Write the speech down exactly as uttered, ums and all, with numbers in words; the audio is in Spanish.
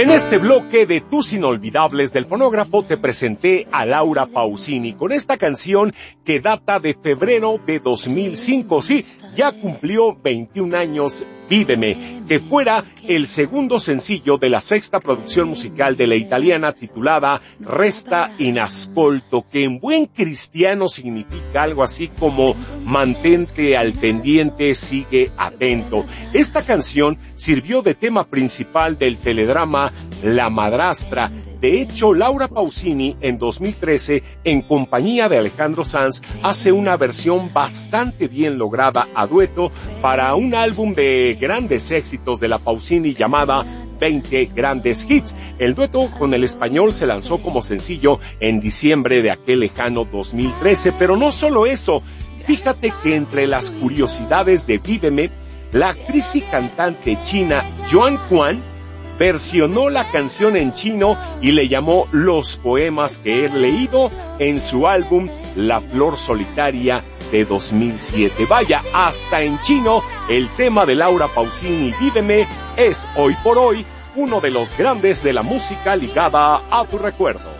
En este bloque de Tus Inolvidables del Fonógrafo te presenté a Laura Pausini con esta canción que data de febrero de dos mil cinco. Sí, ya cumplió veintiún años, Víveme, que fuera el segundo sencillo de la sexta producción musical de la italiana titulada Resta in Ascolto, que en buen cristiano significa algo así como mantente al pendiente, sigue atento. Esta canción sirvió de tema principal del teledrama La Madrastra. De hecho, Laura Pausini en dos mil trece, en compañía de Alejandro Sanz, hace una versión bastante bien lograda a dueto para un álbum de grandes éxitos de la Pausini llamada veinte Grandes Hits. El dueto con el español se lanzó como sencillo en diciembre de aquel lejano dos mil trece, pero no solo eso. Fíjate que entre las curiosidades de Víveme, la actriz y cantante china Joan Quan versionó la canción en chino y le llamó Los Poemas que he leído en su álbum La Flor Solitaria de dos mil siete. Vaya, hasta en chino el tema de Laura Pausini, Víveme, es hoy por hoy uno de los grandes de la música ligada a tu recuerdo.